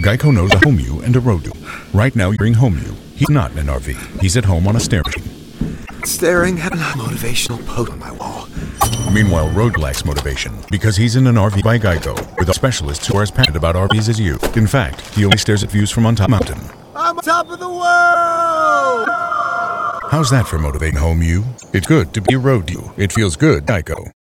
Geico knows a home you and a road you. Right now, you're in home you. He's not in an RV. He's at home on a stair machine. Staring at a motivational post on my wall. Meanwhile, Road lacks motivation because he's in an RV by Geico with a specialist who are as passionate about RVs as you. In fact, he only stares at views from on top mountain. I'm on top of the world! How's that for motivating home you? It's good to be a road you. It feels good, Geico.